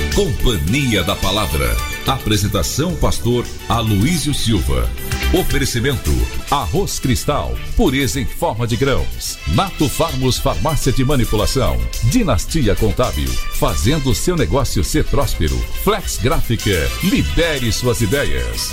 Companhia da Palavra. Apresentação pastor Aloísio Silva. Oferecimento: Arroz Cristal, pureza em forma de grãos. Nato Farmos Farmácia de Manipulação. Dinastia Contábil, fazendo seu negócio ser próspero. Flex Gráfica, libere suas ideias.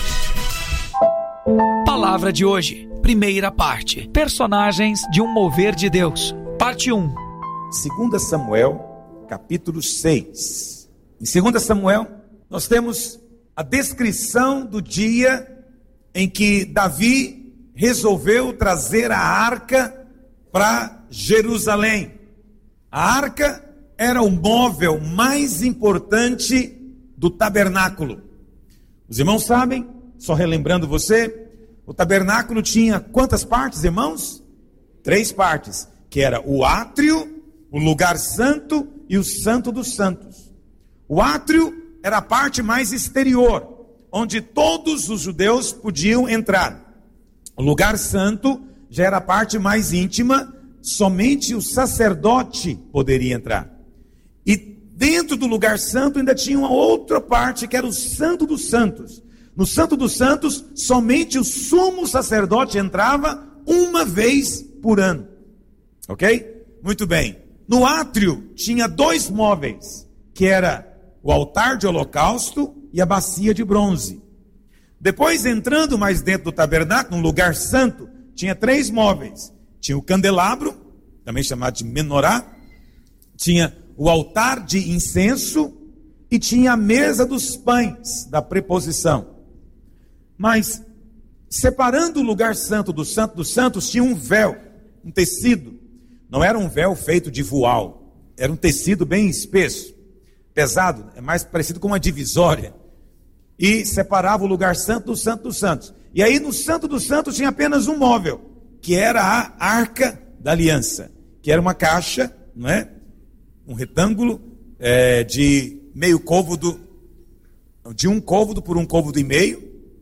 Palavra de hoje, primeira parte. Personagens de um mover de Deus. Parte 1. 2 Samuel, capítulo 6. Em 2 Samuel, nós temos a descrição do dia em que Davi resolveu trazer a arca para Jerusalém. A arca era o móvel mais importante do tabernáculo. Os irmãos sabem, só relembrando você, o tabernáculo tinha quantas partes, irmãos? 3 partes, que era o átrio, o lugar santo e o santo dos santos. O átrio era a parte mais exterior, onde todos os judeus podiam entrar. O lugar santo já era a parte mais íntima, somente o sacerdote poderia entrar. E dentro do lugar santo ainda tinha uma outra parte, que era o santo dos santos. No santo dos santos, somente o sumo sacerdote entrava uma vez por ano. Ok? Muito bem. No átrio tinha 2 móveis, que era o altar de holocausto e a bacia de bronze. Depois, entrando mais dentro do tabernáculo, no lugar santo, tinha 3 móveis. Tinha o candelabro, também chamado de menorá, tinha o altar de incenso e tinha a mesa dos pães da preposição. Mas, separando o lugar santo dos santos, tinha um véu, um tecido. Não era um véu feito de voal, era um tecido bem espesso, pesado, é mais parecido com uma divisória. E separava o lugar santo dos santos. E aí no santo dos santos tinha apenas um móvel, que era a arca da aliança, que era uma caixa, não é? Um retângulo de meio côvado, de 1 côvado por 1 côvado e meio,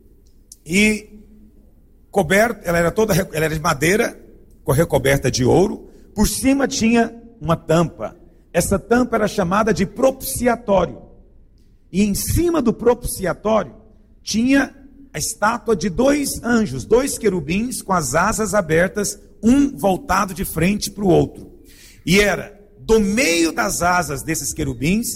e coberta, ela era de madeira, recoberta de ouro. Por cima tinha uma tampa. Essa tampa era chamada de propiciatório. E em cima do propiciatório tinha a estátua de 2 anjos, 2 querubins com as asas abertas, um voltado de frente para o outro. E era do meio das asas desses querubins